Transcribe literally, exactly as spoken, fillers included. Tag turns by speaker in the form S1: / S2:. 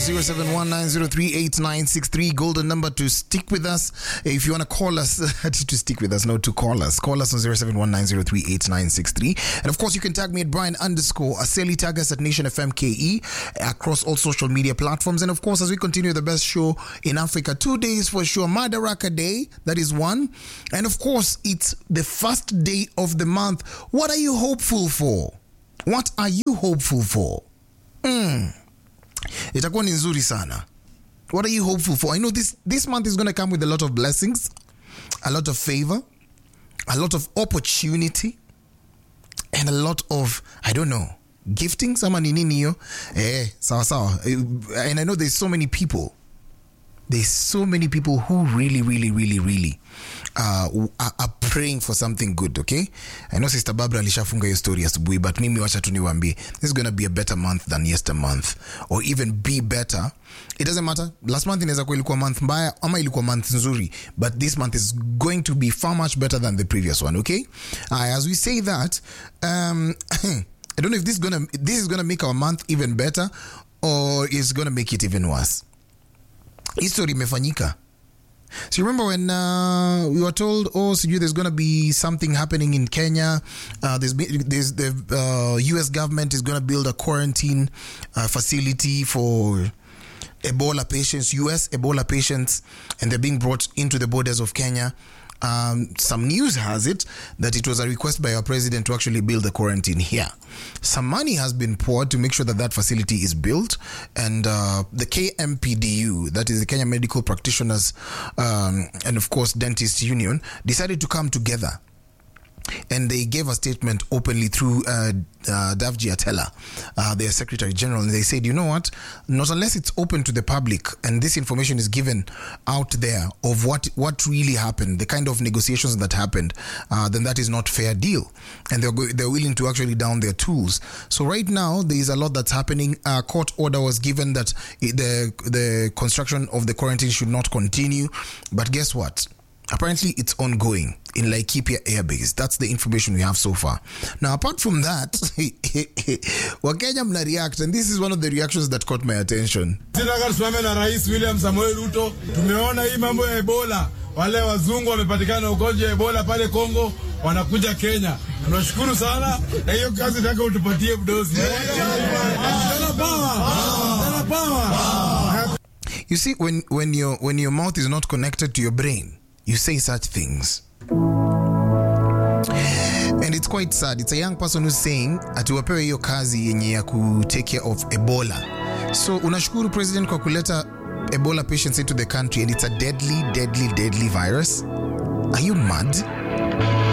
S1: zero seven one nine zero three eight nine six three. Golden number to stick with us. If you want to call us, to stick with us, no, to call us. Call us on zero seven one nine zero three eight nine six three. And of course, you can tag me at Brian underscore Aseli. Tag us at Nation F M K E across all social media platforms. And of course, as we continue the best show in Africa, two days for sure. Madaraka Day, that is one. And of course, it's the first day of the month. What are you hopeful for? What are you hopeful for? Hmm. Itakuwa ni nzuri sana. What are you hopeful for? I know this this month is going to come with a lot of blessings, a lot of favor, a lot of opportunity, and a lot of, I don't know, gifting. Sama ni nini yo? Eh, sawa sawa. And I know there's so many people. There's so many people who really, really, really, really uh, are, are praying for something good, okay? I know Sister Barbara alishafunga hiyo story asubuhi, but mimi wacha tu niwaambie, this is going to be a better month than yesterday month, or even be better. It doesn't matter. Last month inaweza kuwa ilikuwa month mbaya, ama ilikuwa month nzuri, but this month is going to be far much better than the previous one, okay? Uh, as we say that, um, I don't know if this is gonna this is gonna make our month even better, or is gonna make it even worse. History imefanyika. So you remember when uh, we were told, oh, so there's going to be something happening in Kenya. Uh, there's, there's the uh, U S government is going to build a quarantine uh, facility for Ebola patients, U S Ebola patients, and they're being brought into the borders of Kenya. Um, some news has it that it was a request by our president to actually build a quarantine here. Some money has been poured to make sure that that facility is built, and uh, the K M P D U, that is the Kenya Medical Practitioners um, and of course Dentists Union, decided to come together. And they gave a statement openly through uh, uh, Davji Atela, uh, their Secretary General. And they said, you know what? Not unless it's open to the public and this information is given out there of what, what really happened, the kind of negotiations that happened, uh, then that is not fair deal. And they're, go- they're willing to actually down their tools. So right now, there is a lot that's happening. A court order was given that the, the construction of the quarantine should not continue. But guess what? Apparently, it's ongoing in Laikipia Air Base. That's the information we have so far. Now, apart from that, Wakenya mna react, and this is one of the reactions that caught my attention.
S2: Tunataka tusimame na Rais William Samoei Ruto. Tumeona hii mambo ya Ebola. Wale wazungu wamepatikana ugonjwa wa Ebola pale Kongo, wanakuja Kenya. Tunashukuru sana. Na hiyo kazi nataka utupatie mdozi. Tena power. Tena power.
S1: You see, when, when, your, when your mouth is not connected to your brain, you say such things. And it's quite sad. It's a young person who's saying atuwapewe hiyo kazi yenye ya ku take care of Ebola. So unashukuru president kwa kuleta Ebola patients into the country, and it's a deadly, deadly, deadly virus. Are you mad?